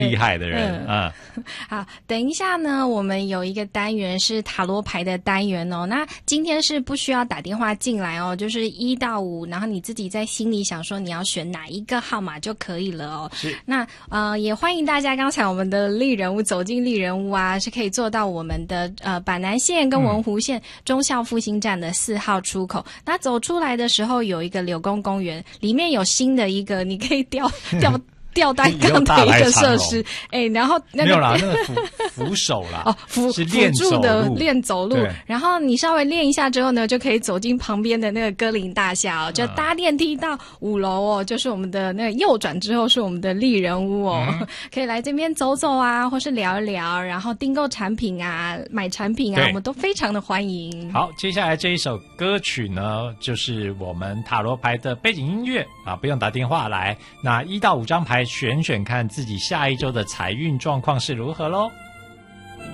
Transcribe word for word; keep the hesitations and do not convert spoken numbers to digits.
厉害的人啊、 嗯。好，等一下呢，我们有一个单元是塔罗牌的单元哦。那今天是不需要打电话进来哦，就是一到五，然后你自己在心里想说你要选哪一个号码就可以了哦。 是。 那呃，也欢迎大家，刚才我们的丽人屋走进丽人屋啊，是可以坐到我们的呃板南线跟文湖线忠孝复兴站的四号出口。嗯、那走出来的时候有一个柳公公园，里面有新的一个你可以吊吊。吊单杠的一个设施，哎，然后那个没有啦，那个扶扶手啦， 哦，扶是练辅助的练走路，然后你稍微练一下之后呢，就可以走进旁边的那个歌林大厦哦，就搭电梯到五楼哦，就是我们的那个右转之后是我们的丽人屋哦，嗯、可以来这边走走啊，或是聊一聊，然后订购产品啊，买产品啊，我们都非常的欢迎。 好，接下来这一首歌曲呢，就是我们塔罗牌的背景音乐啊，不用打电话来，那一到五张牌。选选看自己下一周的财运状况是如何咯。